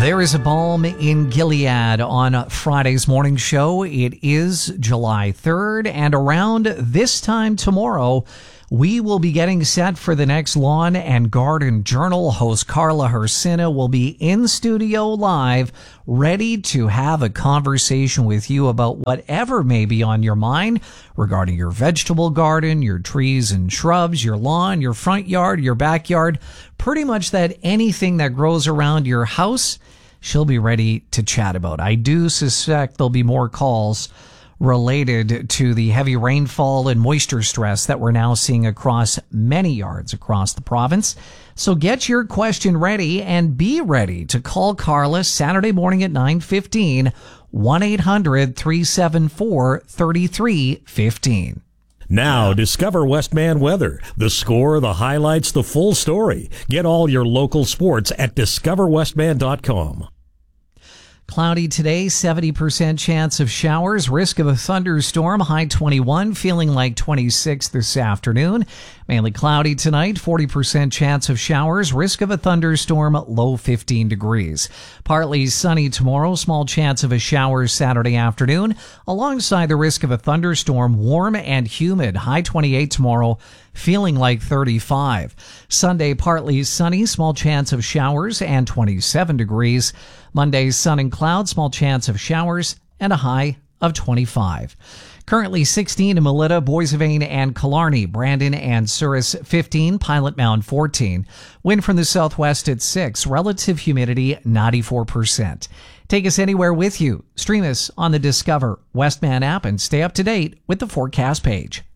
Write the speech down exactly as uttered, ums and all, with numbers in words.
There is a balm in Gilead on Friday's morning show. It is July third, and around this time tomorrow, we will be getting set for the next Lawn and Garden Journal. Host Carla Hersina will be in studio live, ready to have a conversation with you about whatever may be on your mind regarding your vegetable garden, your trees and shrubs, your lawn, your front yard, your backyard, pretty much that anything that grows around your house, she'll be ready to chat about. I do suspect there'll be more calls related to the heavy rainfall and moisture stress that we're now seeing across many yards across the province. So get your question ready and be ready to call Carla Saturday morning at nine fifteen, one eight hundred, three seven four, three three one five. Now, discover Westman Weather. The score, the highlights, the full story. Get all your local sports at discover westman dot com. Cloudy today, seventy percent chance of showers, risk of a thunderstorm, high twenty-one, feeling like twenty-six this afternoon. Mainly cloudy tonight, forty percent chance of showers, risk of a thunderstorm, low fifteen degrees. Partly sunny tomorrow, small chance of a shower Saturday afternoon, alongside the risk of a thunderstorm, warm and humid, high twenty-eight tomorrow, feeling like thirty-five. Sunday, partly sunny, small chance of showers, and twenty-seven degrees. Monday, sun and clouds, small chance of showers, and a high of twenty-five. Currently sixteen in Melita, Boissevain, and Killarney, Brandon and Souris fifteen, Pilot Mound fourteen. Wind from the southwest at six, relative humidity ninety-four percent. Take us anywhere with you. Stream us on the Discover Westman app and stay up to date with the forecast page.